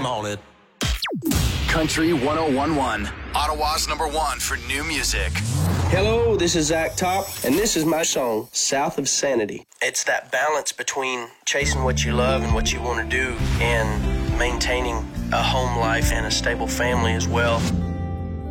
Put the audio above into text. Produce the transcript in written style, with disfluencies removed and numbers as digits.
on it. Country 1011, Ottawa's #1 for new music. Hello, this is Zach Top, and this is my song, South of Sanity. It's that balance between chasing what you love and what you want to do and maintaining a home life and a stable family as well.